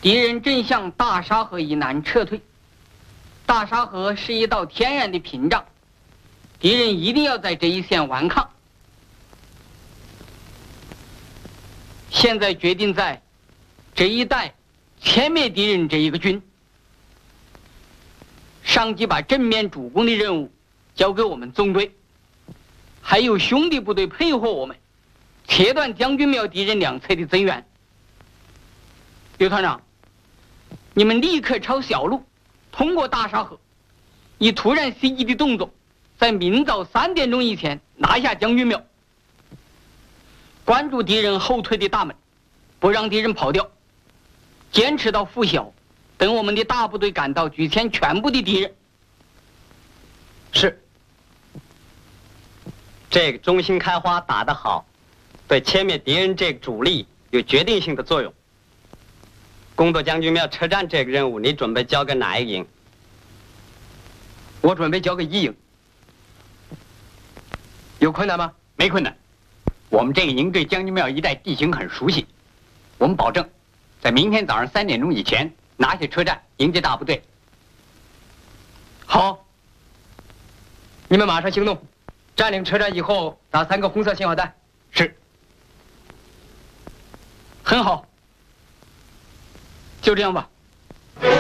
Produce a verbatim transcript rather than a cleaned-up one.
敌人正向大沙河以南撤退。大沙河是一道天然的屏障，敌人一定要在这一线顽抗。现在决定在这一带歼灭敌人这一个军。上级把正面主攻的任务交给我们纵队，还有兄弟部队配合我们，切断将军庙敌人两侧的增援。刘团长，你们立刻抄小路，通过大沙河，以突然袭击的动作，在明早三点钟以前拿下将军庙。关注敌人后退的大门，不让敌人跑掉，坚持到拂晓，等我们的大部队赶到，举歼全部的敌人。 是。这个中心开花打得好，对歼灭敌人这个主力有决定性的作用。攻夺将军庙车站这个任务，你准备交给哪一营？ 我准备交给一营。有困难吗？ 没困难。我们这个营对将军庙一带地形很熟悉，我们保证在明天早上三点钟以前拿下车站，迎接大部队。 好，你们马上行动，占领车站以后打三个红色信号弹。 是。 很好，就这样吧。